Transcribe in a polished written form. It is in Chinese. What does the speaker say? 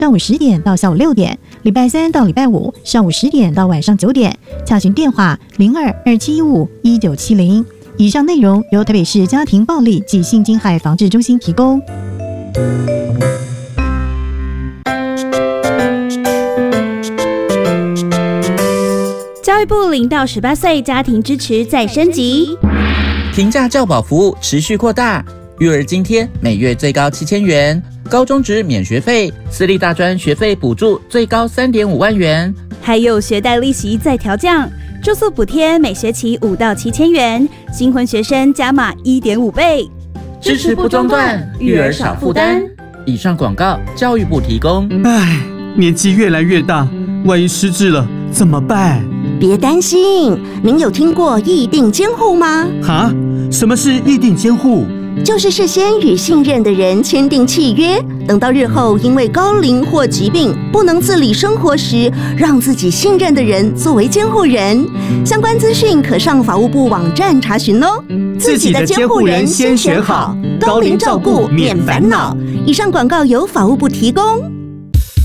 上午10点到下午6点，礼拜3到礼拜5上午10点到晚上9点。洽询电话02-2715-1970。以上内容由台北市家庭暴力及性侵害防治中心提供。 教育部0到18岁家庭支持再升级， 平价教保服务持续扩大，育儿津贴每月最高7000元，高中职免学费，私立大专学费补助最高3.5万元， 还有学贷利息再调降，住宿补贴每学期5到7000元，新婚学生加码1.5倍， 支持不中断，育儿少负担。以上广告，教育部提供。 唉，年纪越来越大，万一失智了怎么办？ 别担心，您有听过议定监护吗？ 哈？什么是议定监护？ 就是事先与信任的人签订契约，等到日后因为高龄或疾病不能自理生活时，让自己信任的人作为监护人。相关资讯可上法务部网站查询哦。 自己的监护人先选好，高龄照顾免烦恼。 以上广告由法务部提供。